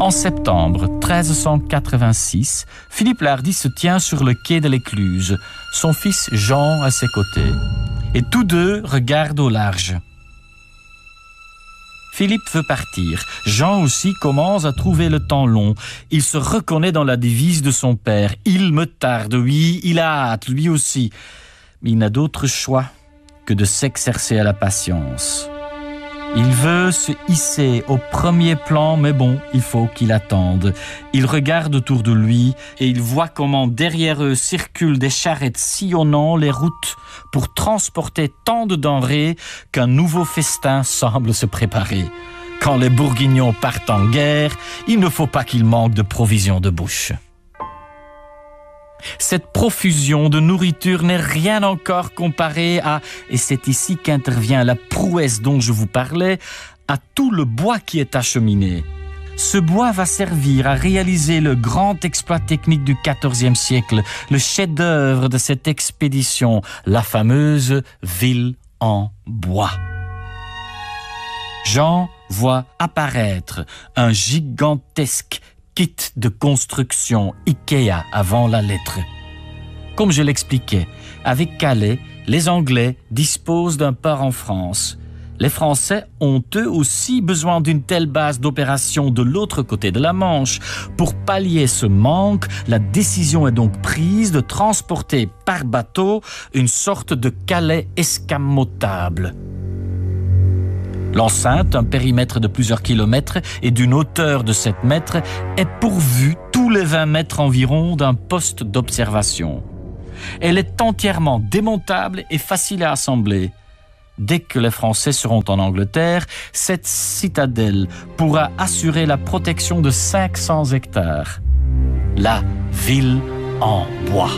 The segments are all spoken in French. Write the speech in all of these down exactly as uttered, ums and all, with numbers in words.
En septembre treize cent quatre-vingt-six, Philippe le Hardi se tient sur le quai de l'Écluse, son fils Jean à ses côtés, et tous deux regardent au large. Philippe veut partir. Jean aussi commence à trouver le temps long. Il se reconnaît dans la devise de son père. Il me tarde, oui, il a hâte, lui aussi. Mais il n'a d'autre choix que de s'exercer à la patience. Il veut se hisser au premier plan, mais bon, il faut qu'il attende. Il regarde autour de lui et il voit comment derrière eux circulent des charrettes sillonnant les routes pour transporter tant de denrées qu'un nouveau festin semble se préparer. Quand les Bourguignons partent en guerre, il ne faut pas qu'ils manquent de provisions de bouche. Cette profusion de nourriture n'est rien encore comparée à, et c'est ici qu'intervient la prouesse dont je vous parlais, à tout le bois qui est acheminé. Ce bois va servir à réaliser le grand exploit technique du quatorzième siècle, le chef-d'œuvre de cette expédition, la fameuse ville en bois. Jean voit apparaître un gigantesque kit de construction Ikea avant la lettre. Comme je l'expliquais, avec Calais, les Anglais disposent d'un port en France. Les Français ont eux aussi besoin d'une telle base d'opération de l'autre côté de la Manche. Pour pallier ce manque, la décision est donc prise de transporter par bateau une sorte de Calais escamotable. L'enceinte, un périmètre de plusieurs kilomètres et d'une hauteur de sept mètres, est pourvue tous les vingt mètres environ d'un poste d'observation. Elle est entièrement démontable et facile à assembler. Dès que les Français seront en Angleterre, cette citadelle pourra assurer la protection de cinq cents hectares. La ville en bois.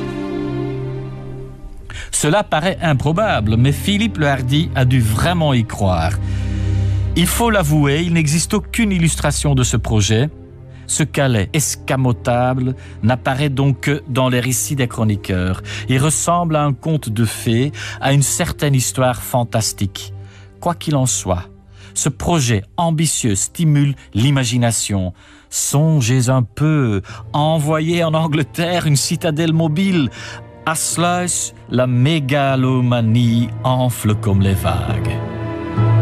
Cela paraît improbable, mais Philippe le Hardi a dû vraiment y croire. Il faut l'avouer, il n'existe aucune illustration de ce projet. Ce Calais escamotable n'apparaît donc que dans les récits des chroniqueurs. Il ressemble à un conte de fées, à une certaine histoire fantastique. Quoi qu'il en soit, ce projet ambitieux stimule l'imagination. Songez un peu, envoyer en Angleterre une citadelle mobile. À Sluis, la mégalomanie enfle comme les vagues.